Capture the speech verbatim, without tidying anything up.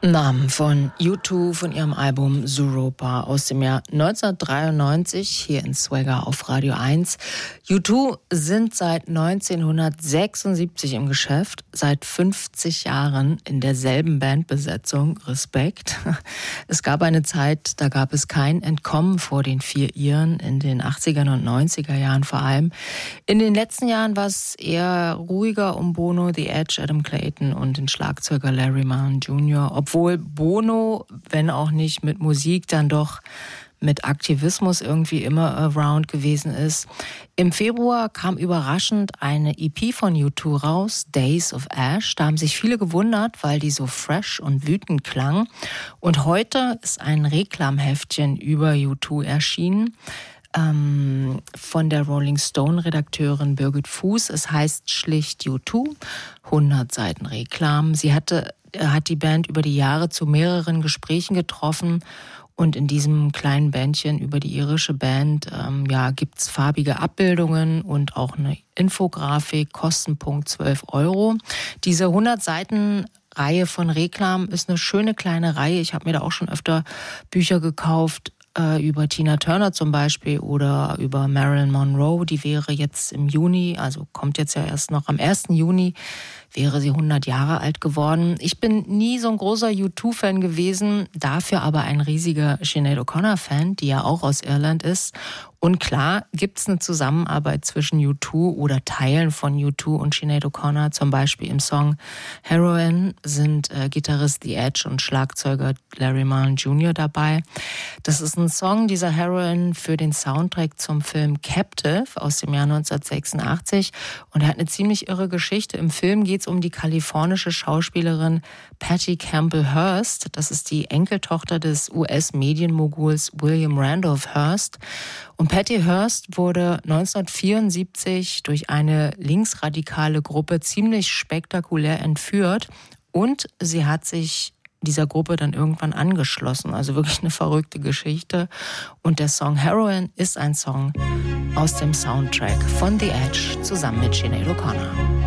Namen von U zwei von ihrem Album Zooropa aus dem Jahr neunzehnhundertdreiundneunzig hier in Swagger auf Radio eins. U zwei sind seit neunzehnhundertsechsundsiebzig im Geschäft, seit fünfzig Jahren in derselben Bandbesetzung. Respekt. Es gab eine Zeit, da gab es kein Entkommen vor den vier Iren, in den achtzigern und neunziger Jahren vor allem. In den letzten Jahren war es eher ruhiger um Bono, The Edge, Adam Clayton und den Schlagzeuger Larry Mullen Junior, obwohl Bono, wenn auch nicht mit Musik, dann doch mit Aktivismus irgendwie immer around gewesen ist. Im Februar kam überraschend eine E P von U zwei raus, Days of Ash. Da haben sich viele gewundert, weil die so fresh und wütend klang. Und heute ist ein Reklamheftchen über U zwei erschienen. Ähm, von der Rolling Stone-Redakteurin Birgit Fuß. Es heißt schlicht U zwei, hundert Seiten Reklam. Sie hatte, hat die Band über die Jahre zu mehreren Gesprächen getroffen und in diesem kleinen Bändchen über die irische Band ähm, ja, gibt's farbige Abbildungen und auch eine Infografik, Kostenpunkt zwölf Euro. Diese hundert Seiten Reihe von Reklam ist eine schöne kleine Reihe. Ich habe mir da auch schon öfter Bücher gekauft, über Tina Turner zum Beispiel oder über Marilyn Monroe. Die wäre jetzt im Juni, also kommt jetzt ja erst noch am ersten Juni, wäre sie hundert Jahre alt geworden. Ich bin nie so ein großer U zwei Fan gewesen, dafür aber ein riesiger Sinead O'Connor-Fan, die ja auch aus Irland ist. Und klar gibt's eine Zusammenarbeit zwischen U zwei oder Teilen von U zwei und Sinead O'Connor. Zum Beispiel im Song Heroin sind äh, Gitarrist The Edge und Schlagzeuger Larry Mullen Junior dabei. Das ist ein Song, dieser Heroin, für den Soundtrack zum Film Captive aus dem Jahr neunzehnhundertsechsundachtzig. Und er hat eine ziemlich irre Geschichte. Im Film geht's um die kalifornische Schauspielerin Patty Campbell Hearst. Das ist die Enkeltochter des U S-Medienmoguls William Randolph Hearst. Und Patty Hearst wurde neunzehnhundertvierundsiebzig durch eine linksradikale Gruppe ziemlich spektakulär entführt und sie hat sich dieser Gruppe dann irgendwann angeschlossen. Also wirklich eine verrückte Geschichte. Und der Song Heroin ist ein Song aus dem Soundtrack von The Edge zusammen mit Sinead O'Connor.